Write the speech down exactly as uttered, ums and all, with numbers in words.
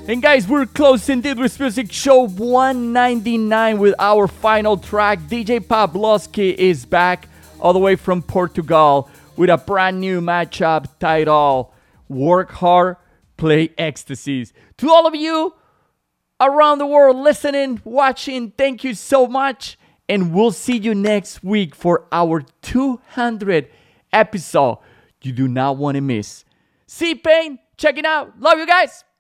And guys, we're closing Didris Music Show one ninety-nine with our final track. D J Pavlovsky is back all the way from Portugal with a brand new matchup titled Work Hard, Play Ecstasies. To all of you around the world listening, watching, thank you so much. And we'll see you next week for our two hundredth episode you do not want to miss. C-Pain, check it out. Love you guys.